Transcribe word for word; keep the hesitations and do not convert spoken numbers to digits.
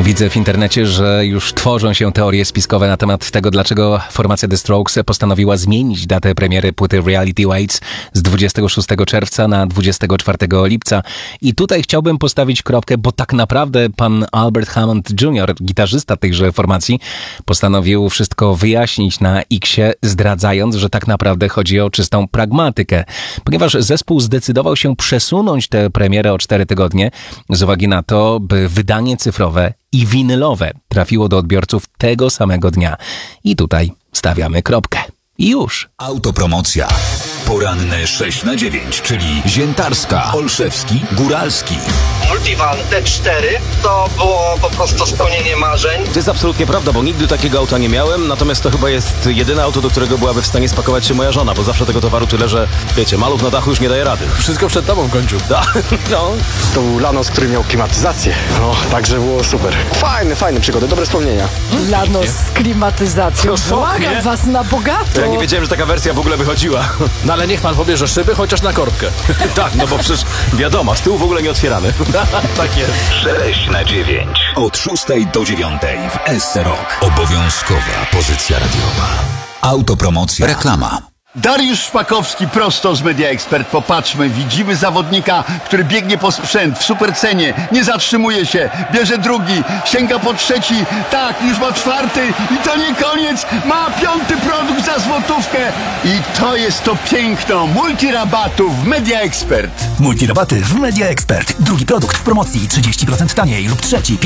Widzę w internecie, że już tworzą się teorie spiskowe na temat tego, dlaczego formacja The Strokes postanowiła zmienić datę premiery płyty Reality Waits z dwudziestego szóstego czerwca na dwudziestego czwartego lipca. I tutaj chciałbym postawić kropkę, bo tak naprawdę pan Albert Hammond junior, gitarzysta tejże formacji, postanowił wszystko wyjaśnić na X-ie, zdradzając, że tak naprawdę chodzi o czystą pragmatykę. Ponieważ zespół zdecydował się przesunąć tę premierę o cztery tygodnie z uwagi na to, by wydanie cyfrowe i winylowe trafiło do odbiorców tego samego dnia. I tutaj stawiamy kropkę. I już. Autopromocja. Poranne sześć na dziewięć, czyli Ziętarska, Olszewski, Góralski. Multivan T cztery to było po prostu spełnienie marzeń. To jest absolutnie prawda, bo nigdy takiego auta nie miałem, natomiast to chyba jest jedyne auto, do którego byłaby w stanie spakować się moja żona, bo zawsze tego towaru tyle, że wiecie, maluch na dachu już nie daje rady. Wszystko przed tobą w końcu. Da, no. To był Lanos, który miał klimatyzację. No, także było super. Fajne, fajne przygody, dobre wspomnienia. Lanos z klimatyzacją. To szok, Błagam nie? was na bogato. Ja nie wiedziałem, że taka wersja w ogóle wychodziła. No ale niech pan pobierze szyby, chociaż na korbkę. Tak, no bo przecież wiadomo, z tyłu w ogóle nie otwieramy. Tak jest. sześć na dziewięć. Od szóstej do dziewiątej w S Rock. Obowiązkowa pozycja radiowa. Autopromocja. Reklama. Dariusz Szpakowski prosto z Media Expert. Popatrzmy, widzimy zawodnika, który biegnie po sprzęt w supercenie, nie zatrzymuje się, bierze drugi, sięga po trzeci, tak, już ma czwarty i to nie koniec, ma piąty produkt za złotówkę i to jest to piękno multirabatów w Media Expert. Multirabaty w Media Expert. Drugi produkt w promocji trzydzieści procent taniej lub trzeci